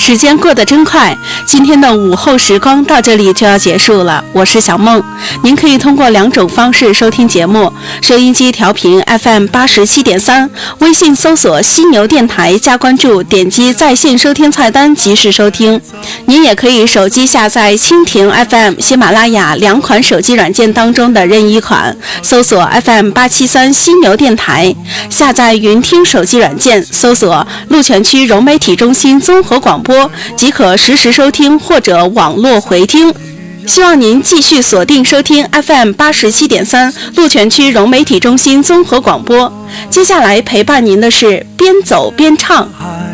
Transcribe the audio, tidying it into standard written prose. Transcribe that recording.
时间过得真快，今天的午后时光到这里就要结束了。我是小梦，您可以通过2种方式收听节目：收音机调频 FM87.3，微信搜索犀牛电台加关注，点击在线收听菜单及时收听。您也可以手机下载蜻蜓 FM、喜马拉雅2款手机软件当中的任意款，搜索 FM873犀牛电台，下载云听手机软件，搜索鹿泉区融媒体中心综合广播，即可实时收听或者网络回听。希望您继续锁定收听 FM87.3 鹿泉区融媒体中心综合广播。接下来陪伴您的是边走边唱。